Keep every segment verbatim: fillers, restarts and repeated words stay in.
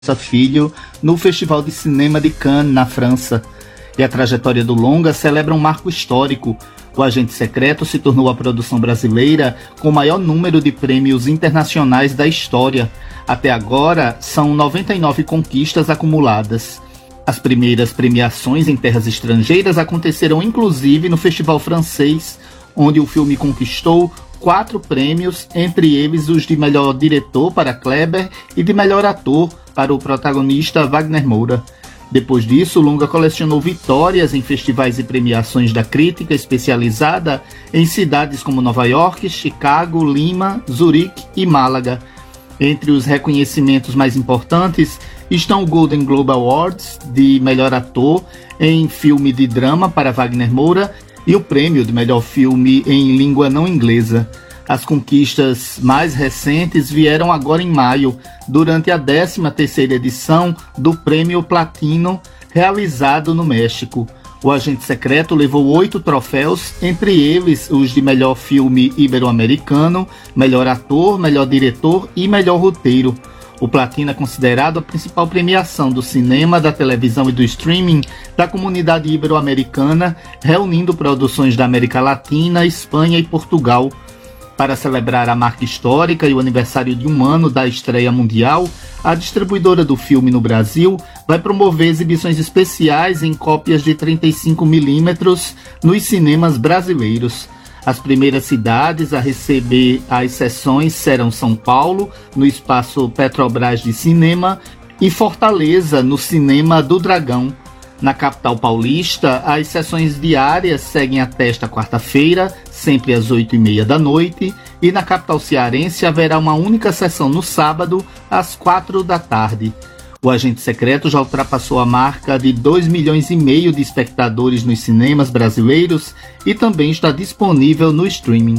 Filho no Festival de Cinema de Cannes, na França. E a trajetória do longa celebra um marco histórico. O Agente Secreto se tornou a produção brasileira com o maior número de prêmios internacionais da história. Até agora, são noventa e nove conquistas acumuladas. As primeiras premiações em terras estrangeiras aconteceram inclusive no Festival francês, onde o filme conquistou quatro prêmios, entre eles os de melhor diretor para Kleber e de melhor ator para o protagonista Wagner Moura. Depois disso, o longa colecionou vitórias em festivais e premiações da crítica especializada em cidades como Nova York, Chicago, Lima, Zurique e Málaga. Entre os reconhecimentos mais importantes estão o Golden Globe Awards de melhor ator em filme de drama para Wagner Moura e o prêmio de melhor filme em língua não inglesa. As conquistas mais recentes vieram agora em maio, durante a décima terceira edição do Prêmio Platino, realizado no México. O Agente Secreto levou oito troféus, entre eles os de melhor filme ibero-americano, melhor ator, melhor diretor e melhor roteiro. O Platino é considerado a principal premiação do cinema, da televisão e do streaming da comunidade ibero-americana, reunindo produções da América Latina, Espanha e Portugal. Para celebrar a marca histórica e o aniversário de um ano da estreia mundial, a distribuidora do filme no Brasil vai promover exibições especiais em cópias de trinta e cinco milímetros nos cinemas brasileiros. As primeiras cidades a receber as sessões serão São Paulo, no espaço Petrobras de Cinema, e Fortaleza, no Cinema do Dragão. Na capital paulista, as sessões diárias seguem até esta quarta-feira, sempre às oito e meia da noite, e na capital cearense haverá uma única sessão no sábado, às quatro da tarde. O Agente Secreto já ultrapassou a marca de dois milhões e meio de espectadores nos cinemas brasileiros e também está disponível no streaming.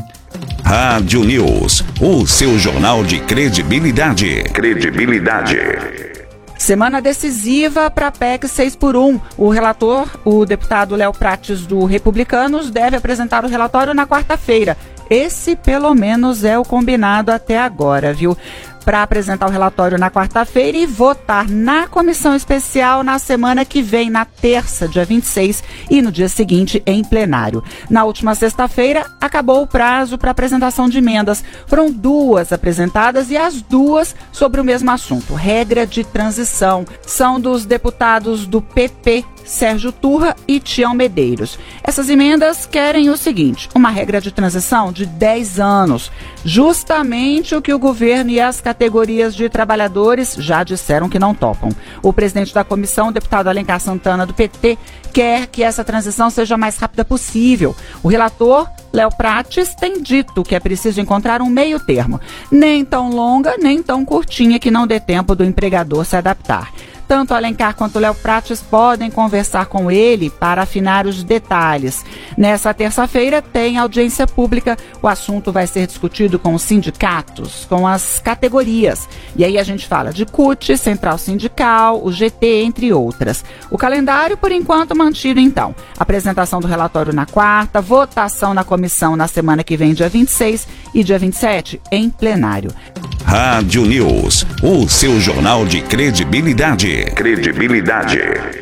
Rádio News, o seu jornal de credibilidade. Credibilidade. Semana decisiva para a P E C seis por um. O relator, o deputado Léo Prates do Republicanos, deve apresentar o relatório na quarta-feira. Esse, pelo menos, é o combinado até agora, viu? Para apresentar o relatório na quarta-feira e votar na comissão especial na semana que vem, na terça, dia vinte e seis, e no dia seguinte em plenário. Na última sexta-feira, acabou o prazo para apresentação de emendas. Foram duas apresentadas e as duas sobre o mesmo assunto, regra de transição. São dos deputados do P P, Sérgio Turra e Tião Medeiros. Essas emendas querem o seguinte: uma regra de transição de dez anos, justamente o que o governo e as categorias de trabalhadores já disseram que não topam. O presidente da comissão, o deputado Alencar Santana, do P T, quer que essa transição seja a mais rápida possível. O relator, Léo Prates, tem dito que é preciso encontrar um meio termo, nem tão longa, nem tão curtinha, que não dê tempo do empregador se adaptar. Tanto Alencar quanto Léo Prates podem conversar com ele para afinar os detalhes. Nessa terça-feira tem audiência pública. O assunto vai ser discutido com os sindicatos, com as categorias. E aí a gente fala de C U T, Central Sindical, o G T, entre outras. O calendário, por enquanto, mantido então. Apresentação do relatório na quarta, votação na comissão na semana que vem, dia vinte e seis, e dia vinte e sete, em plenário. Rádio News, o seu jornal de credibilidade. Credibilidade.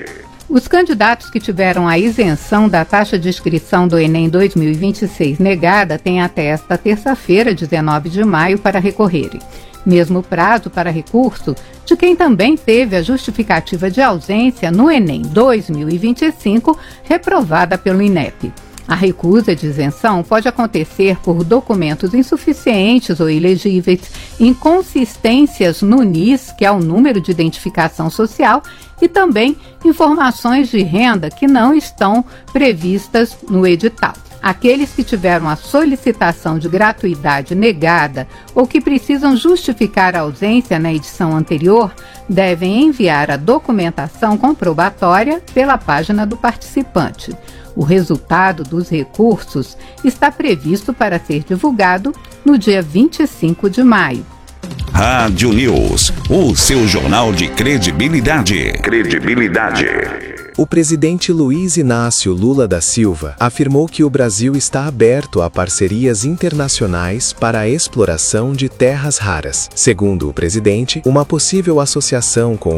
Os candidatos que tiveram a isenção da taxa de inscrição do Enem dois mil e vinte e seis negada têm até esta terça-feira, dezenove de maio, para recorrerem. Mesmo prazo para recurso de quem também teve a justificativa de ausência no Enem dois mil e vinte e cinco reprovada pelo INEP. A recusa de isenção pode acontecer por documentos insuficientes ou ilegíveis, inconsistências no N I S, que é o número de identificação social, e também informações de renda que não estão previstas no edital. Aqueles que tiveram a solicitação de gratuidade negada ou que precisam justificar a ausência na edição anterior devem enviar a documentação comprobatória pela página do participante. O resultado dos recursos está previsto para ser divulgado no dia vinte e cinco de maio. Rádio News, o seu jornal de credibilidade. Credibilidade. O presidente Luiz Inácio Lula da Silva afirmou que o Brasil está aberto a parcerias internacionais para a exploração de terras raras. Segundo o presidente, uma possível associação com